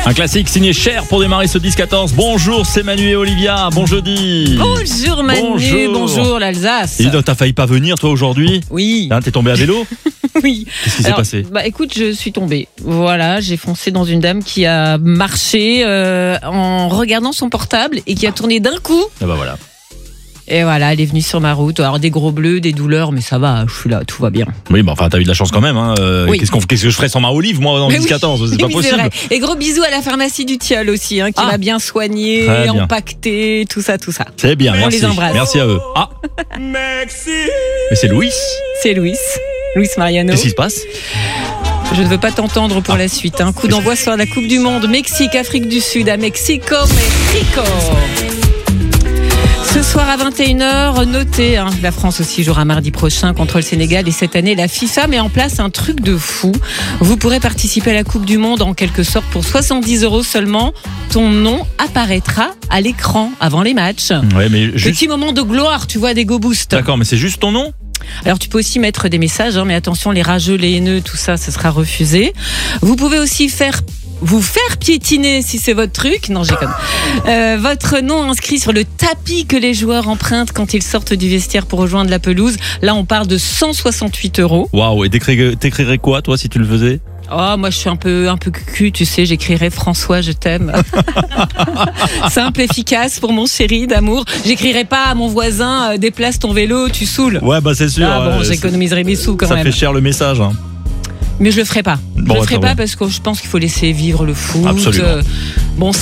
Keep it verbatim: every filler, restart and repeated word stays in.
Un classique signé Cher pour démarrer ce dix quatorze. Bonjour, c'est Manu et Olivia. Bon jeudi. Bonjour Manu, bonjour, bonjour l'Alsace. Et donc, t'as failli pas venir toi aujourd'hui ? Oui. Hein, t'es tombé à vélo ? Oui. Qu'est-ce qui s'est Alors, passé ? Bah écoute, je suis tombée. Voilà, j'ai foncé dans une dame qui a marché euh, en regardant son portable et qui a tourné d'un coup. Ah bah voilà. Et voilà, elle est venue sur ma route. Alors des gros bleus, des douleurs, mais ça va, je suis là, tout va bien. Oui, bah enfin, t'as eu de la chance quand même. Hein. Euh, Oui. qu'est-ce, qu'on, qu'est-ce que je ferais sans ma Olive, moi, dans le Mais dix quatorze ? oui, C'est pas oui, possible. vrai. Et gros bisous à la pharmacie du Tilleul aussi, hein, qui Ah. m'a bien soigné, Très bien. empaqueté, tout ça, tout ça. C'est bien, On merci. les embrasse. Merci à eux. Ah, mais c'est Louis. C'est Luis, Luis Mariano. Qu'est-ce qui se passe ? Je ne veux pas t'entendre pour la suite. Hein. Coup d'envoi sur la Coupe du Monde, Mexique, Afrique du Sud, à Mexico, Mexico. Ce soir à vingt et une heures, notez, hein, la France aussi jouera mardi prochain contre le Sénégal et cette année la FIFA met en place un truc de fou. Vous pourrez participer à la Coupe du Monde en quelque sorte pour soixante-dix euros seulement. Ton nom apparaîtra à l'écran avant les matchs. Ouais, mais juste. Petit moment de gloire, tu vois, des go boost. D'accord, mais c'est juste ton nom ? Alors tu peux aussi mettre des messages, hein, mais attention, les rageux, les haineux, tout ça, ce sera refusé. Vous pouvez aussi faire vous faire piétiner si c'est votre truc. Non, j'ai comme euh, votre nom inscrit sur le tapis que les joueurs empruntent quand ils sortent du vestiaire pour rejoindre la pelouse. Là, on parle de cent soixante-huit euros. Waouh, et t'écrirais, t'écrirais quoi, toi, si tu le faisais ? Oh, moi je suis un peu un peu cucu, tu sais, j'écrirais François, je t'aime. Simple, efficace pour mon chéri d'amour. J'écrirais pas à mon voisin euh, déplace ton vélo, tu saoules. Ouais, bah c'est sûr. Ah bon, euh, j'économiserai mes sous quand ça même. fait cher le message. Hein. Mais je le ferai pas. Bon, je le ferai attends, pas bon. parce que je pense qu'il faut laisser vivre le foot. Absolument. Euh, bon,